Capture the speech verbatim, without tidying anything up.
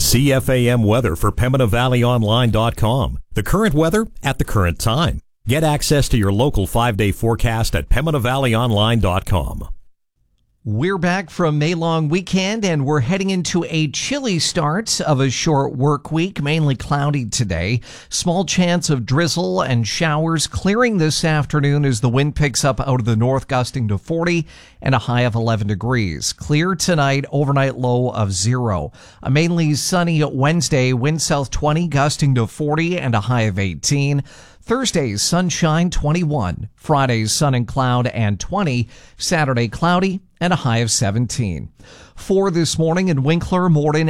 C F A M weather for Pembina Valley Online dot com. The current weather at the current time. Get access to your local five-day forecast at Pembina Valley Online dot com. We're back from May-long weekend, and we're heading into a chilly start of a short work week, mainly cloudy today. Small chance of drizzle and showers clearing this afternoon as the wind picks up out of the north, gusting to forty and a high of eleven degrees. Clear tonight, overnight low of zero. A mainly sunny Wednesday, wind south twenty, gusting to forty and a high of eighteen. Thursday, sunshine, twenty-one. Friday, sun and cloud and twenty. Saturday, cloudy and a high of seventeen. For this morning in Winkler, Morden,